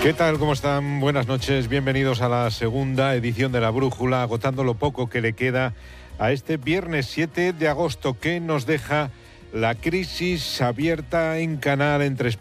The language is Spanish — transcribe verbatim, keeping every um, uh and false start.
¿Qué tal? ¿Cómo están? Buenas noches. Bienvenidos a la segunda edición de La Brújula, agotando lo poco que le queda a este viernes siete de agosto, que nos deja la crisis abierta en canal entre España